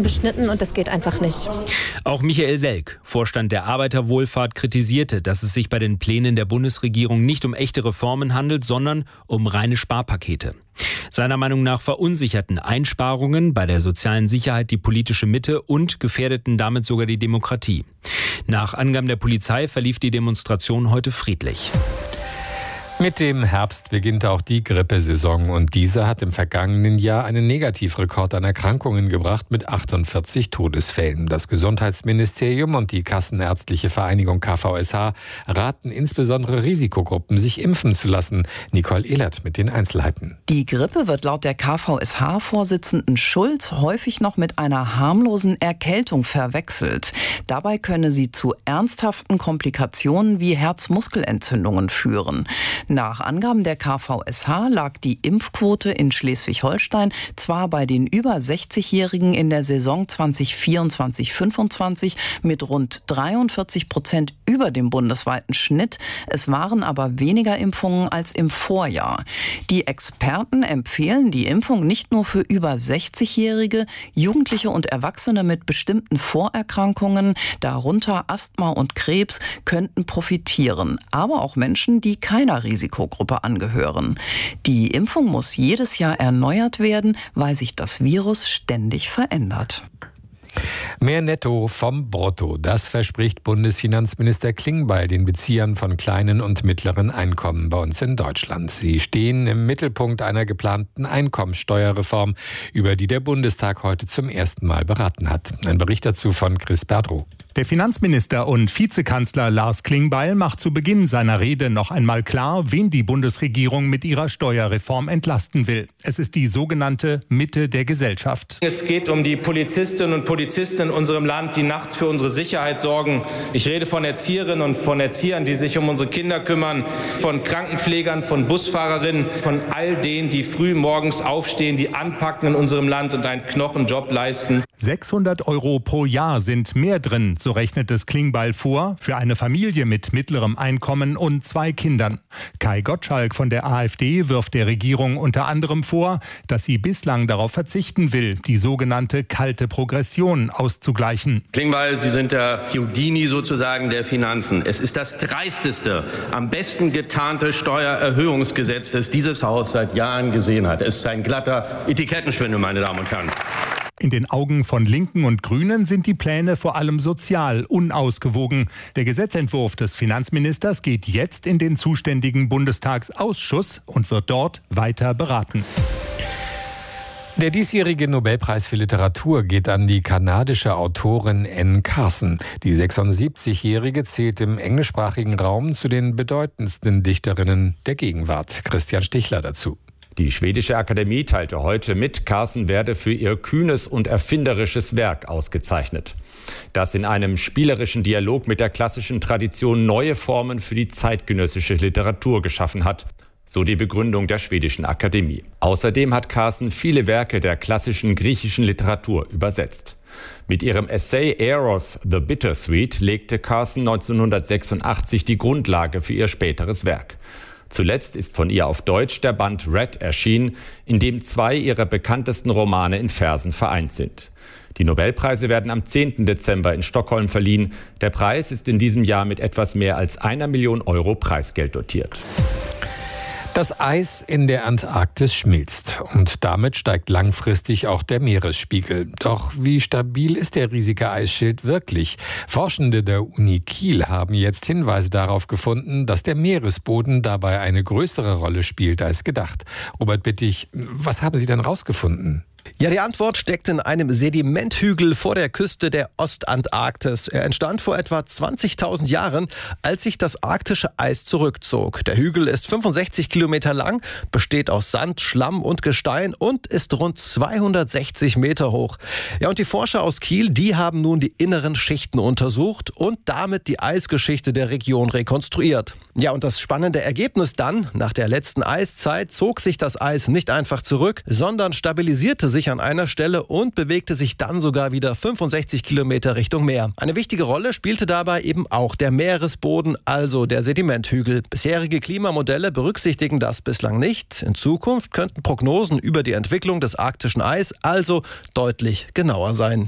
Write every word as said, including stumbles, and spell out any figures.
Menschen beschnitten und das geht einfach nicht. Auch Michael Selk, Vorstand der Arbeiterwohlfahrt, kritisierte, dass es sich bei den Plänen der Bundesregierung nicht um echte Reformen handelt, sondern um reine Sparpakete. Seiner Meinung nach verunsicherten Einsparungen bei der sozialen Sicherheit die politische Mitte und gefährdeten damit sogar die Demokratie. Nach Angaben der Polizei verlief die Demonstration heute friedlich. Mit dem Herbst beginnt auch die Grippesaison und diese hat im vergangenen Jahr einen Negativrekord an Erkrankungen gebracht mit achtundvierzig Todesfällen. Das Gesundheitsministerium und die Kassenärztliche Vereinigung K V S H raten insbesondere Risikogruppen, sich impfen zu lassen. Nicole Ehlert mit den Einzelheiten. Die Grippe wird laut der K V S H-Vorsitzenden Schulz häufig noch mit einer harmlosen Erkältung verwechselt. Dabei könne sie zu ernsthaften Komplikationen wie Herzmuskelentzündungen führen. Nach Angaben der K V S H lag die Impfquote in Schleswig-Holstein zwar bei den über sechzigjährigen in der Saison zwanzig vierundzwanzig fünfundzwanzig mit rund dreiundvierzig Prozent über dem bundesweiten Schnitt. Es waren aber weniger Impfungen als im Vorjahr. Die Experten empfehlen die Impfung nicht nur für über sechzigjährige, Jugendliche und Erwachsene mit bestimmten Vorerkrankungen, darunter Asthma und Krebs, könnten profitieren, aber auch Menschen, die keiner Risikogruppe angehören. Die Impfung muss jedes Jahr erneuert werden, weil sich das Virus ständig verändert. Mehr Netto vom Brutto, das verspricht Bundesfinanzminister Klingbeil den Beziehern von kleinen und mittleren Einkommen bei uns in Deutschland. Sie stehen im Mittelpunkt einer geplanten Einkommensteuerreform, über die der Bundestag heute zum ersten Mal beraten hat. Ein Bericht dazu von Chris Berdrow. Der Finanzminister und Vizekanzler Lars Klingbeil macht zu Beginn seiner Rede noch einmal klar, wen die Bundesregierung mit ihrer Steuerreform entlasten will. Es ist die sogenannte Mitte der Gesellschaft. Es geht um die Polizistinnen und Polizisten in unserem Land, die nachts für unsere Sicherheit sorgen. Ich rede von Erzieherinnen und von Erziehern, die sich um unsere Kinder kümmern, von Krankenpflegern, von Busfahrerinnen, von all denen, die früh morgens aufstehen, die anpacken in unserem Land und einen Knochenjob leisten. sechshundert Euro pro Jahr sind mehr drin, so rechnet es Klingbeil vor, für eine Familie mit mittlerem Einkommen und zwei Kindern. Kai Gottschalk von der AfD wirft der Regierung unter anderem vor, dass sie bislang darauf verzichten will, die sogenannte kalte Progression auszugleichen. Klingbeil, Sie sind der Houdini sozusagen der Finanzen. Es ist das dreisteste, am besten getarnte Steuererhöhungsgesetz, das dieses Haus seit Jahren gesehen hat. Es ist ein glatter Etikettenschwindel, meine Damen und Herren. In den Augen von Linken und Grünen sind die Pläne vor allem sozial unausgewogen. Der Gesetzentwurf des Finanzministers geht jetzt in den zuständigen Bundestagsausschuss und wird dort weiter beraten. Der diesjährige Nobelpreis für Literatur geht an die kanadische Autorin Anne Carson. Die sechsundsiebzigjährige zählt im englischsprachigen Raum zu den bedeutendsten Dichterinnen der Gegenwart. Christian Stichler dazu. Die schwedische Akademie teilte heute mit, Carson werde für ihr kühnes und erfinderisches Werk ausgezeichnet, das in einem spielerischen Dialog mit der klassischen Tradition neue Formen für die zeitgenössische Literatur geschaffen hat, so die Begründung der schwedischen Akademie. Außerdem hat Carson viele Werke der klassischen griechischen Literatur übersetzt. Mit ihrem Essay Eros the Bittersweet legte Carson neunzehnhundertsechsundachtzig die Grundlage für ihr späteres Werk. Zuletzt ist von ihr auf Deutsch der Band Red erschienen, in dem zwei ihrer bekanntesten Romane in Versen vereint sind. Die Nobelpreise werden am zehnten Dezember in Stockholm verliehen. Der Preis ist in diesem Jahr mit etwas mehr als einer Million Euro Preisgeld dotiert. Das Eis in der Antarktis schmilzt und damit steigt langfristig auch der Meeresspiegel. Doch wie stabil ist der riesige Eisschild wirklich? Forschende der Uni Kiel haben jetzt Hinweise darauf gefunden, dass der Meeresboden dabei eine größere Rolle spielt als gedacht. Robert Bittig, was haben Sie denn rausgefunden? Ja, die Antwort steckt in einem Sedimenthügel vor der Küste der Ostantarktis. Er entstand vor etwa zwanzigtausend Jahren, als sich das arktische Eis zurückzog. Der Hügel ist fünfundsechzig Kilometer lang, besteht aus Sand, Schlamm und Gestein und ist rund zweihundertsechzig Meter hoch. Ja, und die Forscher aus Kiel, die haben nun die inneren Schichten untersucht und damit die Eisgeschichte der Region rekonstruiert. Ja, und das spannende Ergebnis dann: Nach der letzten Eiszeit zog sich das Eis nicht einfach zurück, sondern stabilisierte sich an einer Stelle und bewegte sich dann sogar wieder fünfundsechzig Kilometer Richtung Meer. Eine wichtige Rolle spielte dabei eben auch der Meeresboden, also der Sedimenthügel. Bisherige Klimamodelle berücksichtigen das bislang nicht. In Zukunft könnten Prognosen über die Entwicklung des arktischen Eis also deutlich genauer sein.